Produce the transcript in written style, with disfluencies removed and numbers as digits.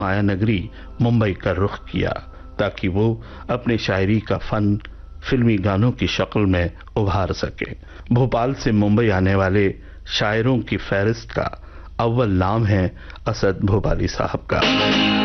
माया नगरी मुंबई का रुख किया ताकि वो अपनी शायरी का फन फिल्मी गानों की शक्ल में उभार सके। भोपाल से मुंबई आने वाले शायरों की फहरिस्त का अव्वल नाम है असद भोपाली साहब का।